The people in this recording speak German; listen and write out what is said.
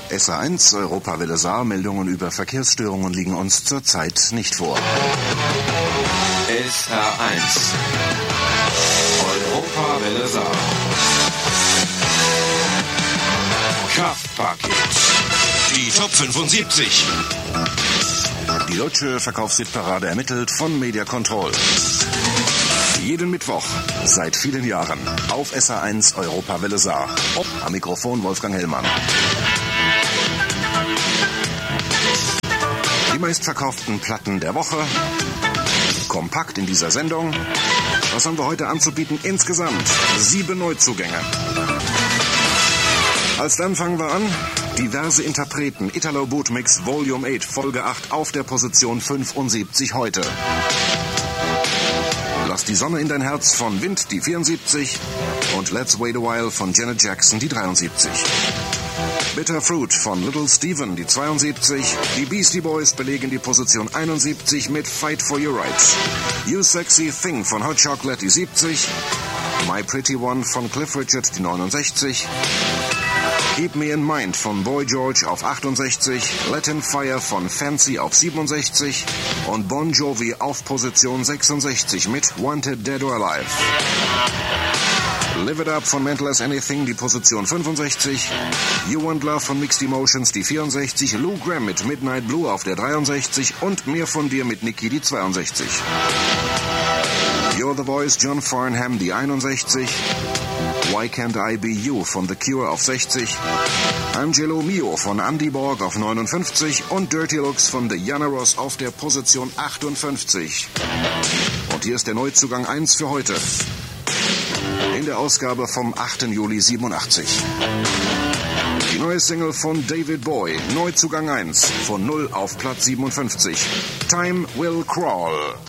SA1 Europawelle Saar. Meldungen über Verkehrsstörungen liegen uns zurzeit nicht vor. SA1 Europawelle Saar. Kraftpaket. Die Top 75. Die deutsche Verkaufshitparade ermittelt von Media Control. Jeden Mittwoch seit vielen Jahren auf SA1 Europawelle Saar. Am Mikrofon Wolfgang Hellmann. Die meistverkauften Platten der Woche. Kompakt in dieser Sendung. Was haben wir heute anzubieten? Insgesamt 7 Neuzugänge. Dann fangen wir an. Diverse Interpreten. Italo Bootmix Volume 8, Folge 8 auf der Position 75 heute. Lass die Sonne in dein Herz von Wind, die 74. Und Let's Wait a While von Janet Jackson, die 73. Bitter Fruit von Little Steven, die 72. Die Beastie Boys belegen die Position 71 mit Fight for Your Rights. You Sexy Thing von Hot Chocolate, die 70. My Pretty One von Cliff Richard, die 69. Keep Me in Mind von Boy George auf 68, Latin Fire von Fancy auf 67 und Bon Jovi auf Position 66 mit Wanted Dead or Alive. Live It Up von Mental as Anything, die Position 65, You Want Love von Mixed Emotions, die 64, Lou Gramm mit Midnight Blue auf der 63 und Mehr von dir mit Nicki, die 62. You're the Voice, John Farnham, die 61. Why Can't I Be You von The Cure auf 60, Angelo Mio von Andy Borg auf 59 und Dirty Looks von Diana Ross auf der Position 58. Und hier ist der Neuzugang 1 für heute. In der Ausgabe vom 8. Juli 87. Die neue Single von David Bowie, Neuzugang 1, von 0 auf Platz 57. Time Will Crawl.